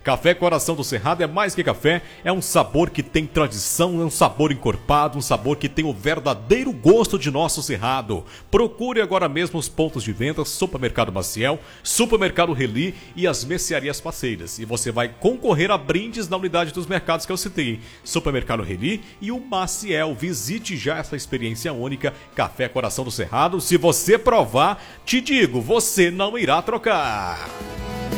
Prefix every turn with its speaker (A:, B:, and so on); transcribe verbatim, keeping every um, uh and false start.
A: Café Coração do Cerrado é mais que café, é um sabor que tem tradição, é um sabor encorpado, um sabor que tem o verdadeiro gosto de nosso Cerrado. Procure agora mesmo os pontos de venda Supermercado Maciel, Supermercado Reli e as mercearias parceiras. E você vai concorrer a brindes na unidade dos mercados que eu citei, Supermercado Reli e o Maciel. Visite já essa experiência única, Café Coração do Cerrado. Se você provar, te digo, você não irá trocar.